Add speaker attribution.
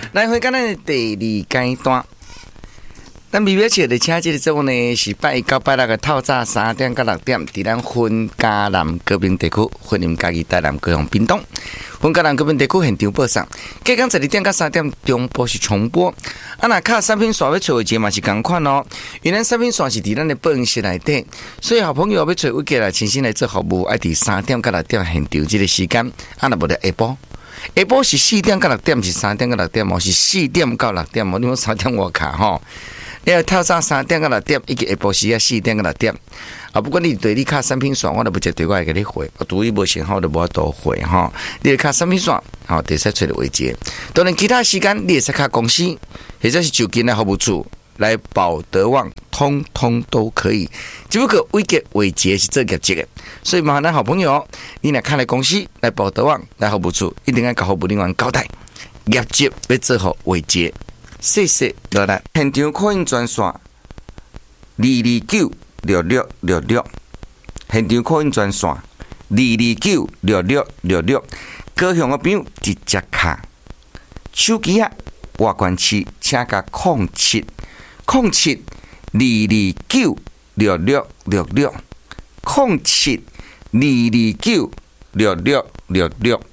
Speaker 1: 来回到咱的第2阶段。咱微表车的车这个节目呢，是拜1到拜6的透早3点到6点，伫咱分嘉南高屏地区、婚姻嘉义台南高雄屏东、分嘉南高屏地区现场播送。隔天12点到3点中播是重播。那卡产品线要找位置嘛是同款哦，因为产品线是伫咱的播音室内底，所以好朋友要找位置来亲身来做服务，爱伫3点到6点现场这个时间，若无得下晡。下晡是4点到6点，是3点到6点，无是4点到6点，无你讲3点外卡吼。你要透早3点到6点，以及下晡时啊4点到6点。不管你对你卡产品线，我都不接对我会给你回。除伊无信号，就无多回哈。你卡产品线，好，第3找的位置。当然，其他时间你也是卡公司，或者是就近的服务处来保德旺，通通都可以。只不过位置是做业绩的，所以麻烦咱好朋友，你若看来公司来保德旺来服务处，一定要甲服务人员交代，业绩要做好位置。谢谢落来，现场可以专线2296666，现场可以专线2296666，高雄的朋友直接卡，手机啊外关市，请甲0702296666，0722296666。